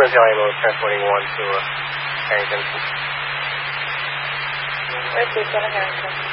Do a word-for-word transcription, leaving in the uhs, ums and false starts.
frequency I M O transporting one to uh, Harrington. Where's Luke? Go to Harrington.